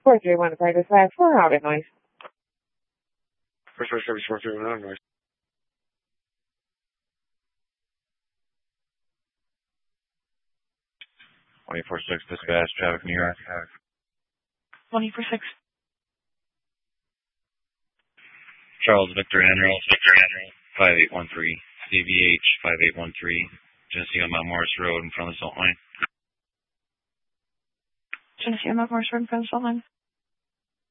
431 to dispatch. We're out at noise. First service 431 noise. (24/6) dispatch, traffic New York. 20/6. Charles Victor Andrew, 5813, CVH 5813, Genesee on Mount Morris Road in front of the Salt Line. Genesee on Mount Morris Road in front of the Salt Line.